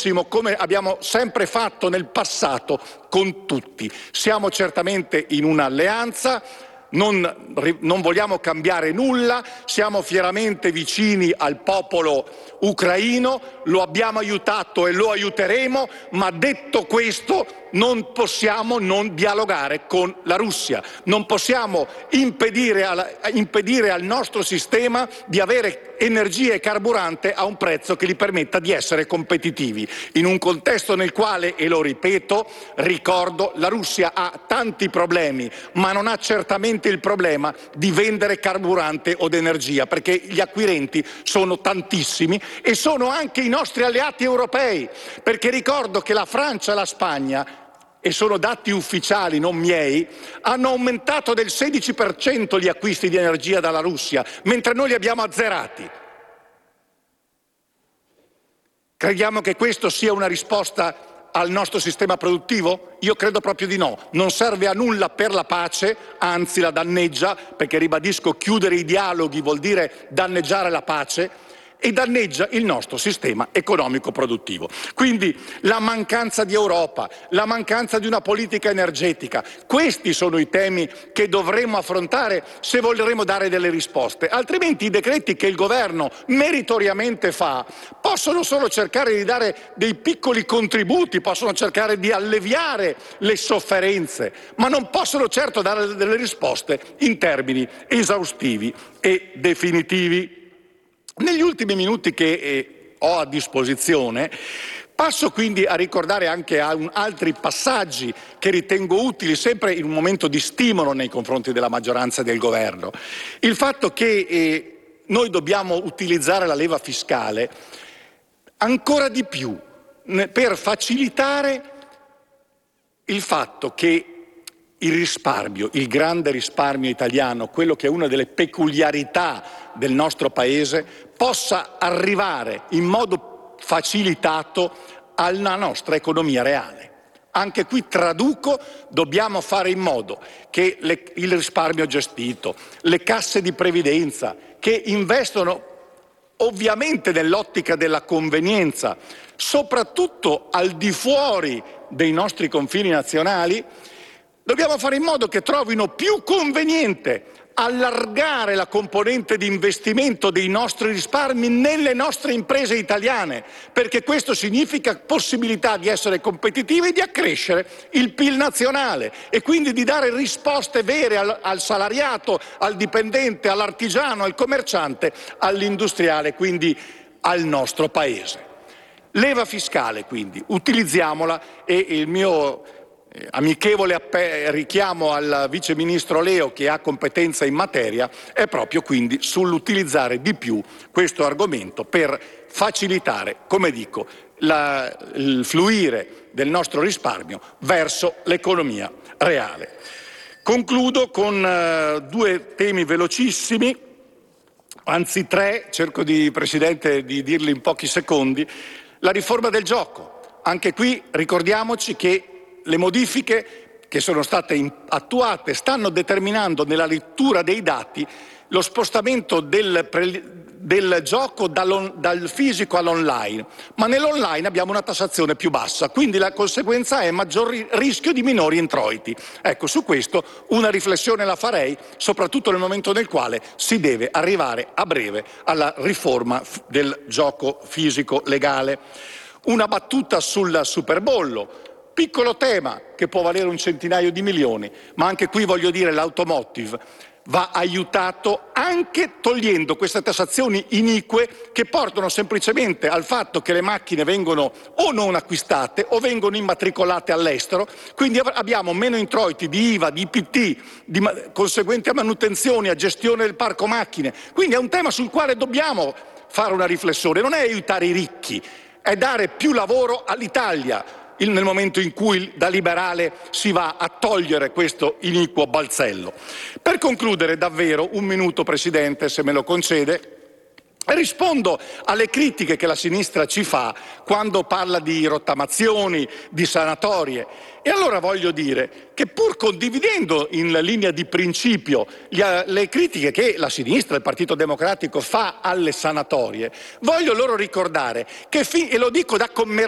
benissimo, come abbiamo sempre fatto nel passato, con tutti. Siamo certamente in un'alleanza, non vogliamo cambiare nulla, siamo fieramente vicini al popolo ucraino, lo abbiamo aiutato e lo aiuteremo, ma detto questo non possiamo non dialogare con la Russia, non possiamo impedire al nostro sistema di avere energia e carburante a un prezzo che gli permetta di essere competitivi, in un contesto nel quale, e lo ripeto, ricordo, la Russia ha tanti problemi, ma non ha certamente il problema di vendere carburante o energia, perché gli acquirenti sono tantissimi e sono anche i nostri alleati europei, perché ricordo che la Francia e la Spagna, e sono dati ufficiali, non miei, hanno aumentato del 16% gli acquisti di energia dalla Russia, mentre noi li abbiamo azzerati. Crediamo che questo sia una risposta al nostro sistema produttivo? Io credo proprio di no. Non serve a nulla per la pace, anzi la danneggia, perché ribadisco, chiudere i dialoghi vuol dire danneggiare la pace, e danneggia il nostro sistema economico-produttivo. Quindi la mancanza di Europa, la mancanza di una politica energetica, questi sono i temi che dovremo affrontare se voleremo dare delle risposte. Altrimenti i decreti che il governo meritoriamente fa possono solo cercare di dare dei piccoli contributi, possono cercare di alleviare le sofferenze, ma non possono certo dare delle risposte in termini esaustivi e definitivi. Negli ultimi minuti che ho a disposizione passo quindi a ricordare anche altri passaggi che ritengo utili, sempre in un momento di stimolo nei confronti della maggioranza e del governo. Il fatto che noi dobbiamo utilizzare la leva fiscale ancora di più per facilitare il fatto che il risparmio, il grande risparmio italiano, quello che è una delle peculiarità del nostro Paese, possa arrivare in modo facilitato alla nostra economia reale. Anche qui traduco, dobbiamo fare in modo che il risparmio gestito, le casse di previdenza che investono ovviamente nell'ottica della convenienza, soprattutto al di fuori dei nostri confini nazionali, dobbiamo fare in modo che trovino più conveniente allargare la componente di investimento dei nostri risparmi nelle nostre imprese italiane, perché questo significa possibilità di essere competitivi e di accrescere il PIL nazionale e quindi di dare risposte vere al salariato, al dipendente, all'artigiano, al commerciante, all'industriale, quindi al nostro Paese. Leva fiscale, quindi, utilizziamola, e il mio amichevole richiamo al Vice Ministro Leo, che ha competenza in materia, è proprio quindi sull'utilizzare di più questo argomento per facilitare, come dico, il fluire del nostro risparmio verso l'economia reale. Concludo con due temi velocissimi, anzi tre, cerco Presidente, di dirli in pochi secondi. La riforma del gioco. Anche qui ricordiamoci che le modifiche che sono state attuate stanno determinando nella lettura dei dati lo spostamento del gioco dal fisico all'online, ma nell'online abbiamo una tassazione più bassa, quindi la conseguenza è maggior rischio di minori introiti. Ecco, su questo una riflessione la farei, soprattutto nel momento nel quale si deve arrivare a breve alla riforma del gioco fisico legale. Una battuta sul superbollo. Piccolo tema che può valere un centinaio di milioni, ma anche qui voglio dire l'automotive va aiutato anche togliendo queste tassazioni inique che portano semplicemente al fatto che le macchine vengono o non acquistate o vengono immatricolate all'estero, quindi abbiamo meno introiti di IVA, di IPT, di conseguenti a manutenzioni, a gestione del parco macchine. Quindi è un tema sul quale dobbiamo fare una riflessione, non è aiutare i ricchi, è dare più lavoro all'Italia nel momento in cui da liberale si va a togliere questo iniquo balzello. Per concludere davvero, un minuto Presidente, se me lo concede, rispondo alle critiche che la sinistra ci fa quando parla di rottamazioni, di sanatorie. E allora voglio dire che pur condividendo in linea di principio le critiche che la sinistra, il Partito Democratico, fa alle sanatorie, voglio loro ricordare che, e lo dico da commerciante,